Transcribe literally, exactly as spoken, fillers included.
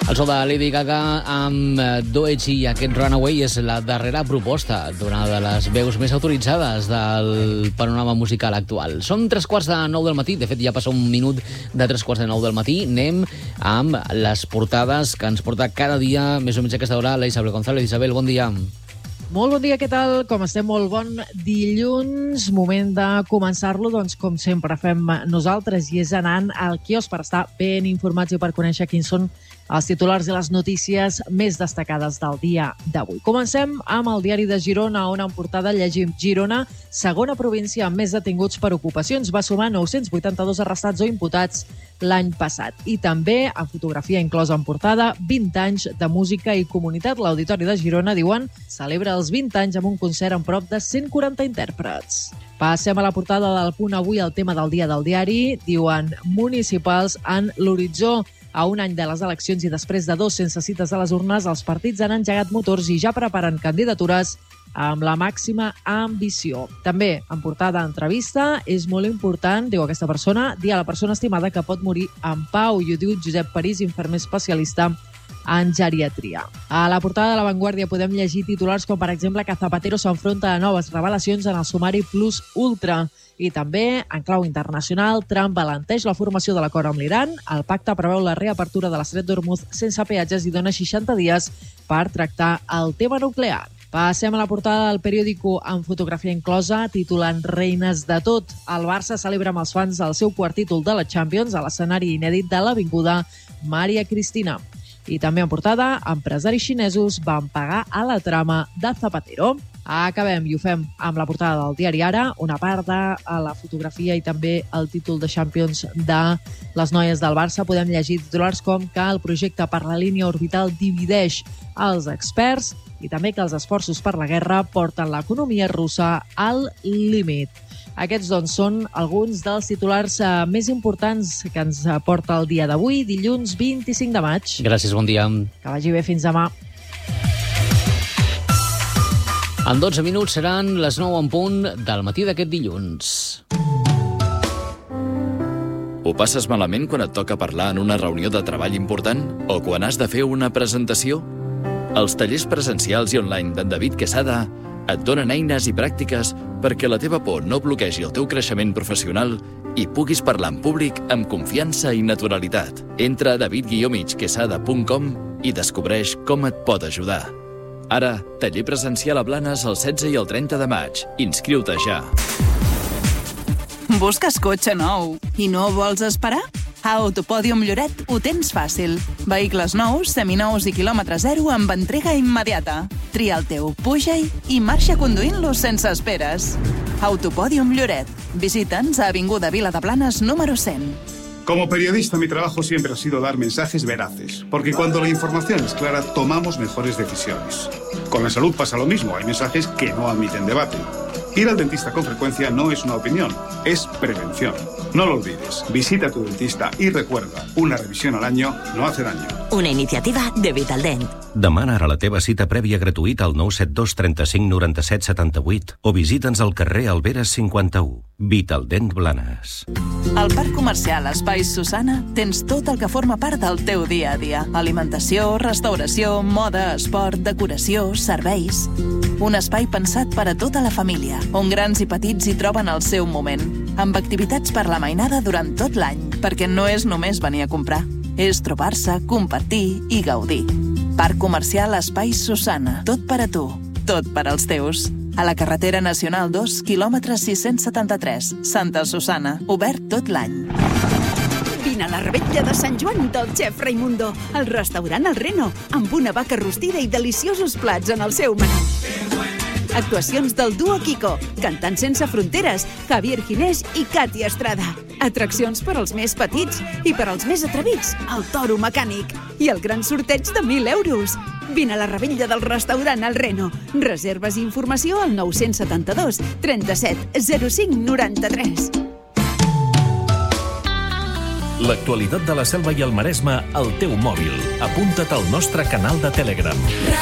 El so de Lady Gaga amb Doechii i aquest Runaway és la darrera proposta d'una de les veus més autoritzades del panorama musical actual. Som tres quarts de nou del matí, de fet ja passa un minut de tres quarts de nou del matí. Anem amb les portades que ens porta cada dia, més o menys a aquesta hora, la Isabel González. Isabel, bon dia. Molt bon dia, què tal? Com estem? Molt bon dilluns. Moment de començar-lo, doncs, com sempre fem nosaltres, i és anant al quiosc per estar ben informats i per conèixer quins són els titulars i les notícies més destacades del dia d'avui. Comencem amb el diari de Girona, on en portada llegim: Girona, segona província amb més detinguts per ocupacions, va sumar nou-cents vuitanta-dos arrestats o imputats l'any passat. I també, en fotografia inclosa en portada, vint anys de música i comunitat. L'Auditori de Girona, diuen, celebra els vint anys amb un concert amb prop de cent quaranta intèrprets. Passem a la portada del Punt Avui, el tema del dia del diari. Diuen, municipals en l'horitzó. A un any de les eleccions i després de dos sense cites a les urnes, els partits han engegat motors i ja preparen candidatures amb la màxima ambició. També, en portada entrevista, és molt important, diu aquesta persona, dir a la persona estimada que pot morir en pau, i ho diu Josep París, infermer especialista en geriatria. A la portada de La Vanguardia podem llegir titulars com, per exemple, que Zapatero s'enfronta a noves revelacions en el sumari Plus Ultra. I també, en clau internacional, Trump alenteix la formació de l'acord amb l'Iran. El pacte preveu la reapertura de l'estret d'Hormuz sense peatges i dona seixanta dies per tractar el tema nuclear. Passem a la portada del periòdico amb fotografia inclosa, titulant Reines de tot. El Barça celebra amb els fans el seu quart títol de la Champions a l'escenari inèdit de l'Avinguda Maria Cristina. I també en portada, empresaris xinesos van pagar a la trama de Zapatero. Acabem i ho fem amb la portada del diari Ara, una part de la fotografia i també el títol de Champions de les noies del Barça. Podem llegir titulars com que el projecte per la línia orbital divideix els experts i també que els esforços per la guerra porten l'economia russa al límit. Aquests, doncs, són alguns dels titulars eh, més importants que ens porta el dia d'avui, dilluns vint-i-cinc de maig. Gràcies, bon dia. Que vagi bé, fins demà. En dotze minuts seran les nou en punt del matí d'aquest dilluns. Ho passes malament quan et toca parlar en una reunió de treball important? O quan has de fer una presentació? Els tallers presencials i online d'en David Quesada et donen eines i pràctiques perquè la teva por no bloquegi el teu creixement professional i puguis parlar en públic amb confiança i naturalitat. Entra a david guió mig quesada punt com i descobreix com et pot ajudar. Ara, taller presencial a Blanes el setze i el trenta de maig. Inscriu-te ja. Busques cotxe nou i no vols esperar? A Autopòdium Lloret ho tens fàcil. Vehicles nous, seminous i quilòmetre zero amb entrega immediata. Tria el teu, puja-hi i marxa conduint-los sense esperes. Autopòdium Lloret. Visita'ns a Avinguda Vila de Blanes número cent. Como periodista, mi trabajo siempre ha sido dar mensajes veraces, porque cuando la información es clara, tomamos mejores decisiones. Con la salud pasa lo mismo, hay mensajes que no admiten debate. Ir al dentista con frecuencia no es una opinión, es prevención. No lo olvides, visita a tu dentista y recuerda, una revisión al año no hace daño. Una iniciativa de Vitaldent. Demana ara la teva cita prèvia gratuïta al nou set dos trenta-cinc noranta-set setanta-vuit o visita'ns al carrer Alberes cinquanta-u. Vitaldent Blanes. Al Parc Comercial Espais Susana tens tot el que forma part del teu dia a dia. Alimentació, restauració, moda, esport, decoració, serveis. Un espai pensat per a tota la família, on grans i petits hi troben el seu moment, amb activitats per la mainada durant tot l'any, perquè no és només venir a comprar, és trobar-se, compartir i gaudir. Parc Comercial Espais Susana, tot per a tu, tot per als teus. A la carretera nacional dos, quilòmetre sis-cents setanta-tres, Santa Susana, obert tot l'any. Vine a la revetlla de Sant Joan del xef Raimundo, al restaurant El Reno, amb una vaca rostida i deliciosos plats en el seu menú. Actuacions del duo Kiko, Cantant sense fronteres, Javier Ginés i Katia Estrada. Atraccions per als més petits i per als més atrevits, el toro mecànic i el gran sorteig de mil euros. Vine a la revetlla del restaurant El Reno. Reserves i informació al nou set dos, trenta-set, zero cinc, noranta-tres. L'actualitat de la Selva i el Maresme al teu mòbil. Apunta't al nostre canal de Telegram.